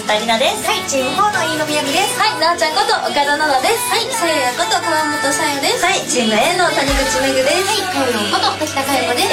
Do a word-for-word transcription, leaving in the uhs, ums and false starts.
田里奈です。 はい、チームフォーの飯野みやびです。 はい、なおちゃんこと岡田奈々です。 はい、さややこと川本さやです。 はい、チーム A の谷口めぐです。 はい、かよよんこと滝田かよこです。